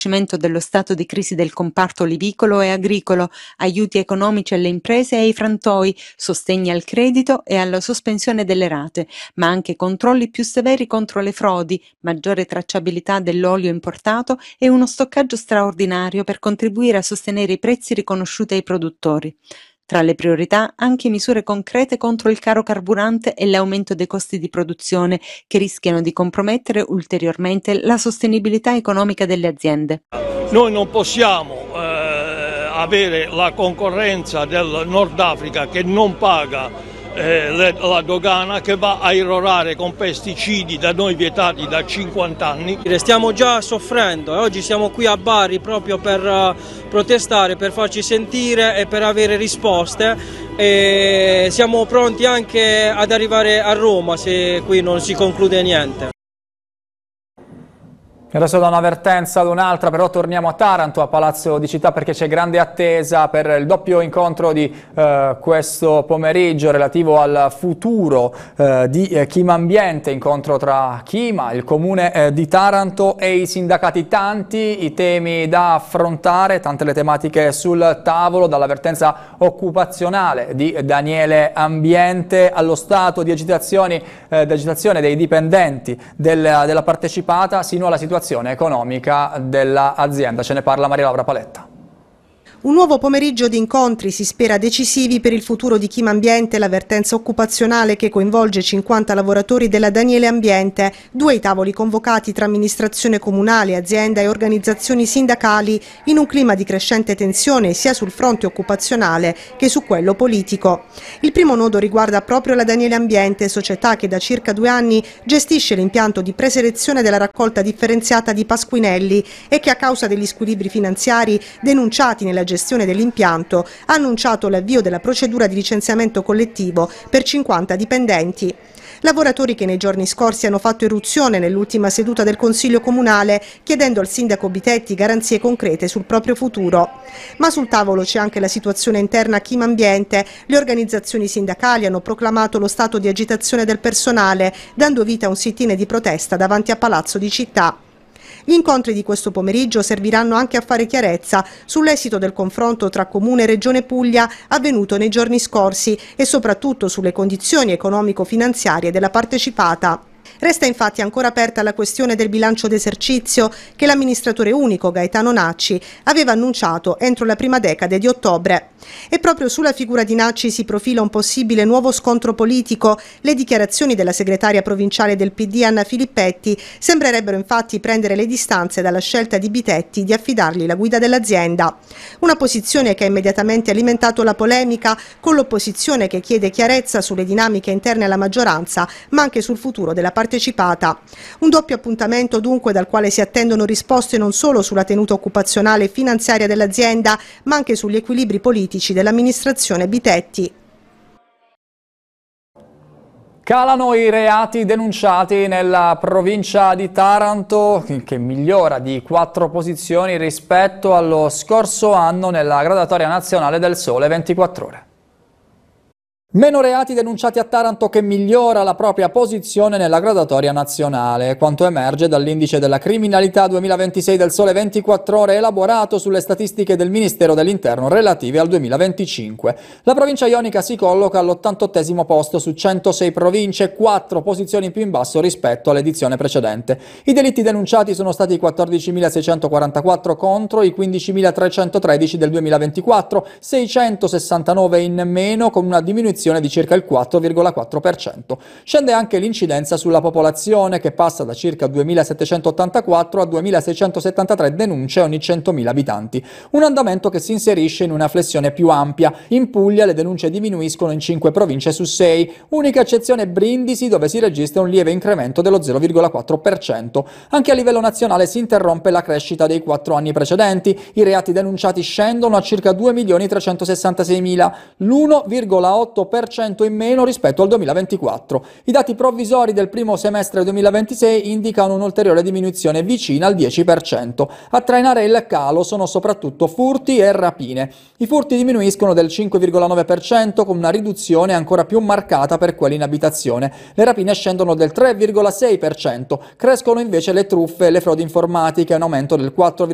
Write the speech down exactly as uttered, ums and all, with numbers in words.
dello stato di crisi del comparto olivicolo e agricolo, aiuti economici alle imprese e ai frantoi, sostegni al credito e alla sospensione delle rate, ma anche controlli più severi contro le frodi, maggiore tracciabilità dell'olio importato e uno stoccaggio straordinario per contribuire a sostenere i prezzi riconosciuti ai produttori. Tra le priorità anche misure concrete contro il caro carburante e l'aumento dei costi di produzione che rischiano di compromettere ulteriormente la sostenibilità economica delle aziende. Noi non possiamo eh, avere la concorrenza del Nord Africa che non paga eh, le, la dogana, che va a irrorare con pesticidi da noi vietati da cinquanta anni. Stiamo già soffrendo e oggi siamo qui a Bari proprio per uh, protestare, per farci sentire e per avere risposte, e siamo pronti anche ad arrivare a Roma se qui non si conclude niente. Adesso da un'avvertenza ad un'altra, però torniamo a Taranto, a Palazzo di Città, perché c'è grande attesa per il doppio incontro di eh, questo pomeriggio relativo al futuro eh, di eh, Chima Ambiente, incontro tra Chima, il comune eh, di Taranto e i sindacati. Tanti i temi da affrontare, tante le tematiche sul tavolo, dall'avvertenza occupazionale di Daniele Ambiente allo stato di agitazioni, eh, di agitazione dei dipendenti del, della partecipata, sino alla situazione economica dell'azienda. Ce ne parla Maria Laura Paletta. Un nuovo pomeriggio di incontri si spera decisivi per il futuro di Chima Ambiente, l'avvertenza occupazionale che coinvolge cinquanta lavoratori della Daniele Ambiente, due i tavoli convocati tra amministrazione comunale, azienda e organizzazioni sindacali in un clima di crescente tensione sia sul fronte occupazionale che su quello politico. Il primo nodo riguarda proprio la Daniele Ambiente, società che da circa due anni gestisce l'impianto di preselezione della raccolta differenziata di Pasquinelli e che a causa degli squilibri finanziari denunciati nella gestione dell'impianto ha annunciato l'avvio della procedura di licenziamento collettivo per cinquanta dipendenti. Lavoratori che nei giorni scorsi hanno fatto irruzione nell'ultima seduta del Consiglio Comunale chiedendo al sindaco Bitetti garanzie concrete sul proprio futuro. Ma sul tavolo c'è anche la situazione interna a Chima Ambiente. Le organizzazioni sindacali hanno proclamato lo stato di agitazione del personale, dando vita a un sit-in di protesta davanti a Palazzo di Città. Gli incontri di questo pomeriggio serviranno anche a fare chiarezza sull'esito del confronto tra Comune e Regione Puglia avvenuto nei giorni scorsi e soprattutto sulle condizioni economico-finanziarie della partecipata. Resta infatti ancora aperta la questione del bilancio d'esercizio che l'amministratore unico Gaetano Nacci aveva annunciato entro la prima decade di ottobre. E proprio sulla figura di Nacci si profila un possibile nuovo scontro politico. Le dichiarazioni della segretaria provinciale del P D Anna Filippetti sembrerebbero infatti prendere le distanze dalla scelta di Bitetti di affidargli la guida dell'azienda. Una posizione che ha immediatamente alimentato la polemica, con l'opposizione che chiede chiarezza sulle dinamiche interne alla maggioranza, ma anche sul futuro della partecipata. Un doppio appuntamento dunque dal quale si attendono risposte non solo sulla tenuta occupazionale e finanziaria dell'azienda, ma anche sugli equilibri politici dell'amministrazione Bitetti. Calano i reati denunciati nella provincia di Taranto, che migliora di quattro posizioni rispetto allo scorso anno nella graduatoria nazionale del Sole ventiquattro Ore. Meno reati denunciati a Taranto, che migliora la propria posizione nella graduatoria nazionale, quanto emerge dall'indice della criminalità duemilaventisei del Sole ventiquattro Ore elaborato sulle statistiche del Ministero dell'Interno relative al duemilaventicinque. La provincia ionica si colloca all'ottantottesimo posto su centosei province, quattro posizioni più in basso rispetto all'edizione precedente. I delitti denunciati sono stati quattordicimilaseicentoquarantaquattro contro i quindicimilatrecentotredici del duemilaventiquattro, seicentosessantanove in meno, con una diminuzione di circa il quattro virgola quattro per cento. Scende anche l'incidenza sulla popolazione, che passa da circa duemilasettecentottantaquattro a duemilaseicentosettantatré denunce ogni centomila abitanti. Un andamento che si inserisce in una flessione più ampia. In Puglia le denunce diminuiscono in cinque province su sei, unica eccezione Brindisi, dove si registra un lieve incremento dello zero virgola quattro per cento. Anche a livello nazionale si interrompe la crescita dei quattro anni precedenti. I reati denunciati scendono a circa due milioni trecentosessantaseimila, l'uno virgola otto per cento in meno rispetto al duemilaventiquattro. I dati provvisori del primo semestre duemilaventisei indicano un'ulteriore diminuzione vicina al dieci per cento. A trainare il calo sono soprattutto furti e rapine. I furti diminuiscono del cinque virgola nove per cento, con una riduzione ancora più marcata per quelli in abitazione. Le rapine scendono del tre virgola sei per cento. Crescono invece le truffe e le frodi informatiche, in aumento del quattro